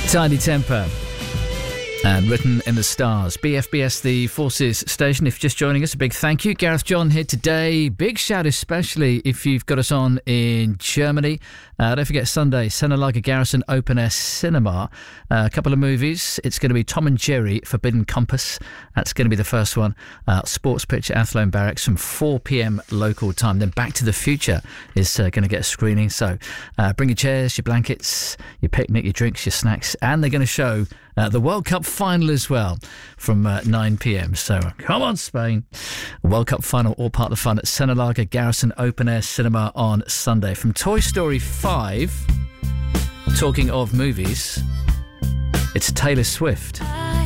Tidy Temper. And Written in the Stars. BFBS, the Forces station. If you're just joining us, a big thank you. Gareth John here today. Big shout especially if you've got us on in Germany. Don't forget Sunday, Senelager Garrison Open Air Cinema. A couple of movies. It's going to be Tom and Jerry, Forbidden Compass. That's going to be the first one. Sports Pitch at Athlone Barracks from 4 p.m. local time. Then Back to the Future is going to get a screening. So bring your chairs, your blankets, your picnic, your drinks, your snacks. And they're going to show the World Cup final as well from 9 p.m. So come on, Spain. World Cup final, all part of the fun at Senelager Garrison Open Air Cinema on Sunday. From Toy Story 5, talking of movies, it's Taylor Swift.